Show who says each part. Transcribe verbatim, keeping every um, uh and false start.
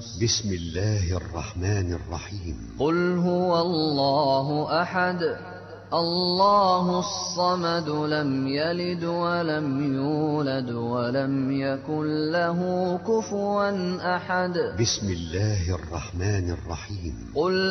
Speaker 1: بسم الله الرحمن الرحيم.
Speaker 2: قل هو الله أحد الله الصمد لم يلد ولم يولد ولم يكن له كفوا أحد.
Speaker 1: بسم الله الرحمن الرحيم.
Speaker 2: قل